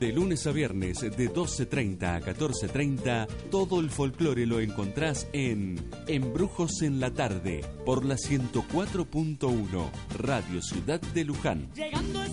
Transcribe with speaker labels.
Speaker 1: De lunes a viernes de 12:30 a 14:30, todo el folclore lo encontrás en Embrujos en la Tarde, por la 104.1, Radio Ciudad de Luján.
Speaker 2: Llegando